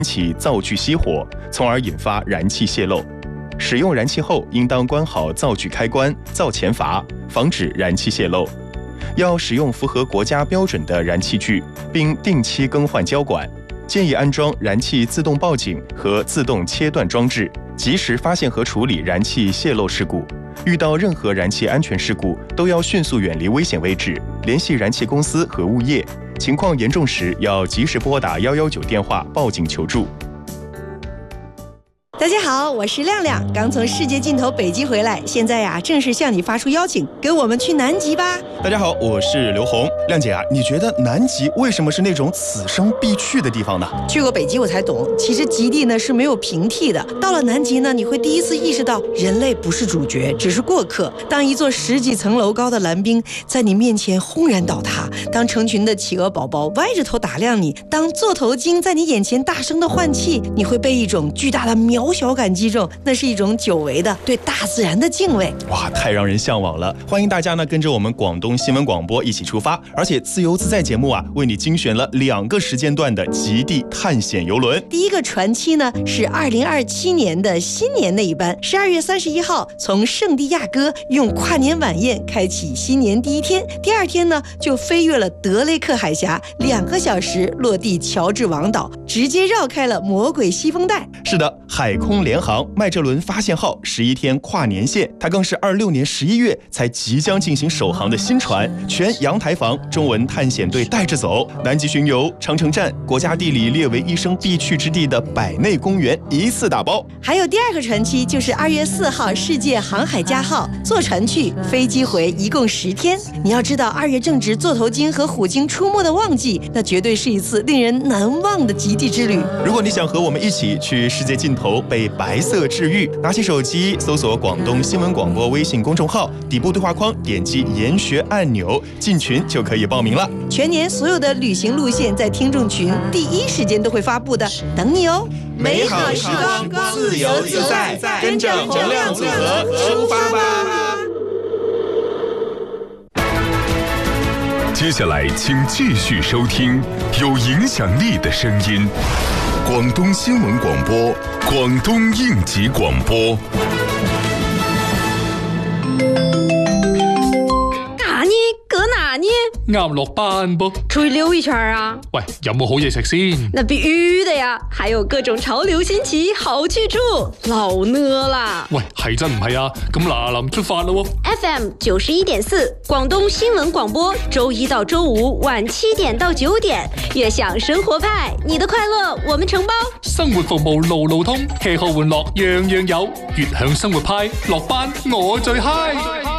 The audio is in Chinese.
起灶具熄火，从而引发燃气泄漏。使用燃气后，应当关好灶具开关、灶前阀，防止燃气泄漏。要使用符合国家标准的燃气具，并定期更换胶管。建议安装燃气自动报警和自动切断装置，及时发现和处理燃气泄漏事故。遇到任何燃气安全事故，都要迅速远离危险位置，联系燃气公司和物业。情况严重时，要及时拨打119电话报警求助。 大家好，我是亮亮，刚从世界尽头北极回来，现在呀，正式向你发出邀请，跟我们去南极吧。 大家好，我是刘红。亮姐啊，你觉得南极为什么是那种此生必去的地方呢？ 去过北极我才懂，其实极地呢是没有平替的。到了南极呢，你会第一次意识到人类不是主角，只是过客。当一座10几层楼高的蓝冰在你面前轰然倒塌，当成群的企鹅宝宝歪着头打量你，当座头鲸在你眼前大声的换气，你会被一种巨大的渺小感击中，那是一种久违的对大自然的敬畏。 哇，太让人向往了！欢迎大家呢跟着我们广东新闻广播一起出发，而且自由自在节目啊为你精选了2个时间段的极地探险游轮。 第一个船期呢是2027年的新年那一班，12月31号从圣地亚哥用跨年晚宴开启新年第一天，第2天呢就飞越了德雷克海峡，2个小时落地乔治王岛，直接绕开了魔鬼西风带。 是的，海空联航麦哲伦发现号11天跨年线，它更是26年11月才即将进行首航的新船，全阳台房中文探险队带着走，南极巡游、长城站、国家地理列为一生必去之地的百内公园一次打包。 还有第2个船期就是2月4号世界航海家号，坐船去飞机回，一共10天。你要知道2月正值座头鲸和虎鲸出没的旺季，那绝对是一次令人难忘的极地之旅。 如果你想和我们一起去世界尽头被白色治愈，拿起手机搜索广东新闻广播微信公众号，底部对话框点击研学按钮，进群就可以报名了。 全年所有的旅行路线在听众群第一时间都会发布的，等你哦。 美好时光，自由自在，跟着洪亮组合出发吧。 接下来请继续收听有影响力的声音，广东新闻广播，广东应急广播。 啱落班噃， 出去溜一圈啊！ 喂，有冇好嘢食先？ 那必须的呀，还有各种潮流新奇好去处，老呢啦！ 喂，係真唔係啊？咁嗱臨出發咯 ！FM 91.4，廣東新聞廣播，周一到周五晚7點到9點，悅享生活派，你的快樂我們承包。 生活服務路路通，吃喝玩樂樣樣有，悅享生活派，落班我最嗨。